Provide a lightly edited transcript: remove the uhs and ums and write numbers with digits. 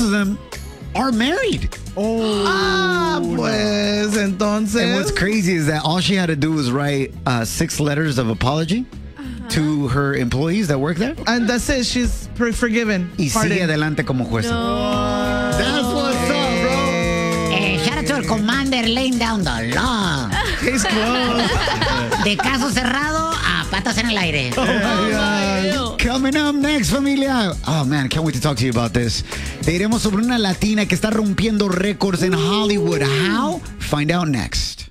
of them are married. Pues entonces. And what's crazy is that all she had to do was write 6 letters of apology to her employees that work there. And that's it. She's forgiven. Y sigue adelante como jueza. That's what's up, bro. Shout out to el commander laying down the law. Case closed. De caso cerrado a patas en el aire. Coming up next, familia. Oh, man, can't wait to talk to you about this. Te diremos sobre una latina que está rompiendo récords en Hollywood. How? Find out next.